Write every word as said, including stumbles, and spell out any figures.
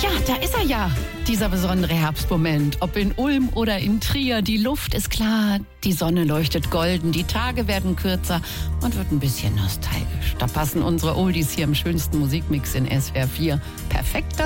Ja, da ist er ja, dieser besondere Herbstmoment. Ob in Ulm oder in Trier, die Luft ist klar, die Sonne leuchtet golden, die Tage werden kürzer und wird ein bisschen nostalgisch. Da passen unsere Oldies hier im schönsten Musikmix in S W R vier perfekt